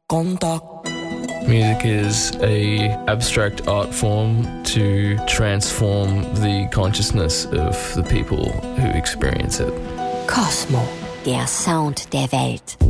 Kontakt. Music is a abstract art form to transform the consciousness of the people who experience it. Kosmo, der Sound der Welt.